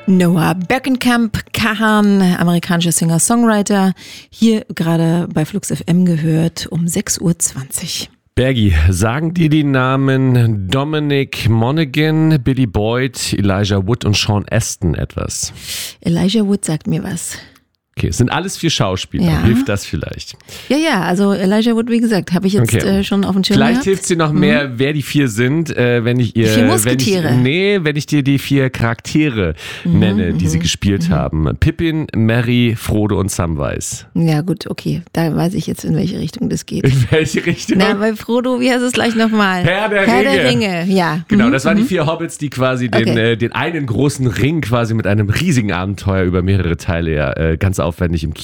Noah Berkenkamp, Kahan, amerikanischer Singer-Songwriter, hier gerade bei Flux FM gehört um 6.20 Uhr. Bergi, sagen dir die Namen Dominic Monaghan, Billy Boyd, Elijah Wood und Sean Astin etwas? Elijah Wood sagt mir was. Okay, es sind alles 4 Schauspieler. Ja. Hilft das vielleicht? Ja, also Elijah Wood, wie gesagt, habe ich jetzt schon auf dem Schirm Vielleicht gehabt. hilft sie noch mehr, wer die 4 sind, wenn ich ihr, 4 Musketiere. wenn ich dir die 4 Charaktere nenne, die sie gespielt haben. Pippin, Merry, Frodo und Samwise. Ja gut, okay, da weiß ich jetzt, in welche Richtung das geht. In welche Richtung? Na, bei Frodo, wie heißt es gleich nochmal? Herr der Ringe, ja. Genau, das waren die 4 Hobbits, die quasi den einen großen Ring quasi mit einem riesigen Abenteuer über mehrere Teile ganz aufwendig im